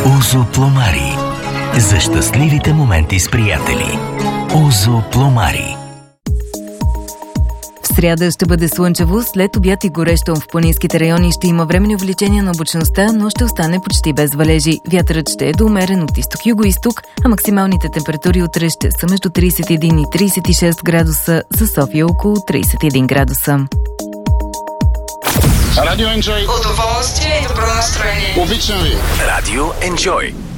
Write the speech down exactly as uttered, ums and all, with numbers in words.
Узо Пломари. За щастливите моменти с приятели. Узо Пломари. В сряда ще бъде слънчево, след обяд и горещо. В планинските райони ще има временни увеличения на облачността, но ще остане почти без валежи. Вятърът ще е до умерен от изток-юго-исток, а максималните температури утре ще са между тридесет и един и тридесет и шест градуса, за София около тридесет и един градуса. Радио Enjoy. Удоволствие и добро настроение. Обичам ви. Радио Enjoy.